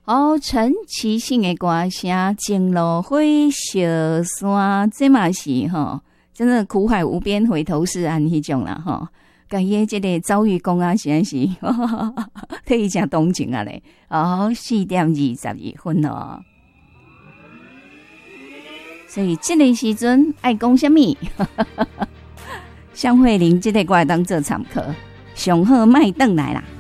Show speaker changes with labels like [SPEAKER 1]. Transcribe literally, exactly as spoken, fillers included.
[SPEAKER 1] 哦，陈其信的歌声《情路花小山》，这嘛是吼，真的苦海无边，回头是岸迄种啦吼。甲伊即个遭遇讲啊，实在是替伊真同情啊咧。哦，四点二十二分咯。所以这个时阵爱讲什么？向慧玲这个歌当做参考，上好莫转来啦。